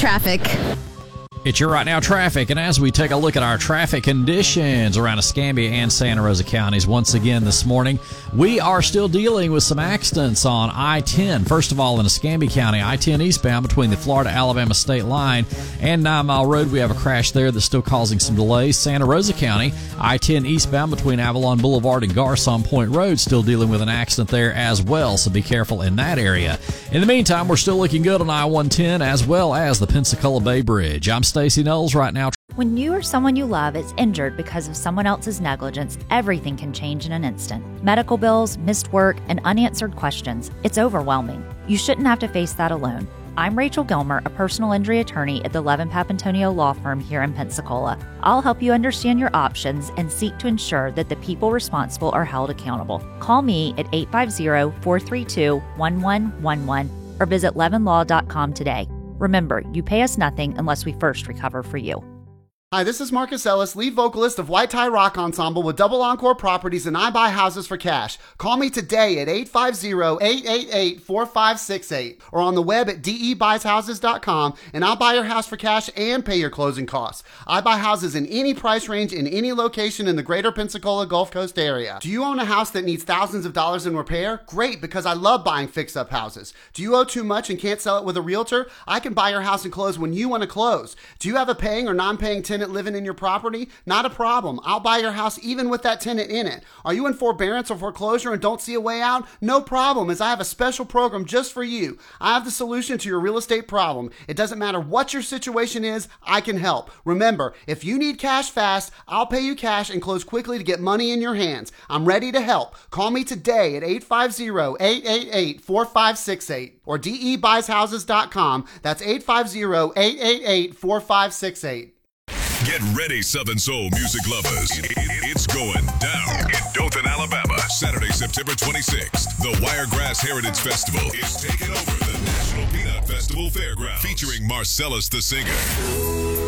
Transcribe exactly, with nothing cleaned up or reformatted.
traffic. It's your Right Now traffic, and as we take a look at our traffic conditions around Escambia and Santa Rosa counties once again this morning, we are still dealing with some accidents on I ten. First of all, in Escambia County, I ten eastbound between the Florida-Alabama state line and Nine Mile Road, we have a crash there that's still causing some delays. Santa Rosa County, I ten eastbound between Avalon Boulevard and Garcon Point Road, still dealing with an accident there as well, so be careful in that area. In the meantime, we're still looking good on I one ten as well as the Pensacola Bay Bridge. I'm Stacey Knowles, Right Now. When you or someone you love is injured because of someone else's negligence, everything can change in an instant. Medical bills, missed work, and unanswered questions. It's overwhelming. You shouldn't have to face that alone. I'm Rachel Gilmer, a personal injury attorney at the Levin Papantonio Law Firm here in Pensacola. I'll help you understand your options and seek to ensure that the people responsible are held accountable. Call me at eight five zero, four three two, one one one one or visit levin law dot com today. Remember, you pay us nothing unless we first recover for you. Hi, this is Marcus Ellis, lead vocalist of White Tie Rock Ensemble with Double Encore Properties, and I buy houses for cash. Call me today at eight five zero, eight eight eight, four five six eight or on the web at d e buys houses dot com, and I'll buy your house for cash and pay your closing costs. I buy houses in any price range in any location in the greater Pensacola Gulf Coast area. Do you own a house that needs thousands of dollars in repair? Great, because I love buying fix-up houses. Do you owe too much and can't sell it with a realtor? I can buy your house and close when you want to close. Do you have a paying or non-paying tenant living in your property? Not a problem. I'll buy your house even with that tenant in it. Are you in forbearance or foreclosure and don't see a way out? No problem, as I have a special program just for you. I have the solution to your real estate problem. It doesn't matter what your situation is, I can help. Remember, if you need cash fast, I'll pay you cash and close quickly to get money in your hands. I'm ready to help. Call me today at eight five zero, eight eight eight, four five six eight or d e buys houses dot com. That's eight five zero, eight eight eight, four five six eight. Get ready, Southern Soul music lovers. It's going down in Dothan, Alabama. Saturday, September twenty-sixth. The Wiregrass Heritage Festival is taking over the National Peanut Festival Fairgrounds, featuring Marcellus the Singer.